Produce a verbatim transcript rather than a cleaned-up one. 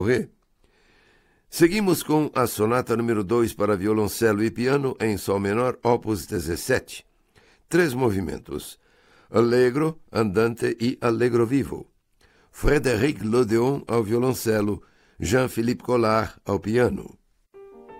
Ré. Seguimos com a sonata número dois para violoncelo e piano em sol menor, opus dezessete. Três movimentos: allegro, andante e allegro vivo. Frédéric Lodéon ao violoncelo, Jean-Philippe Collard ao piano.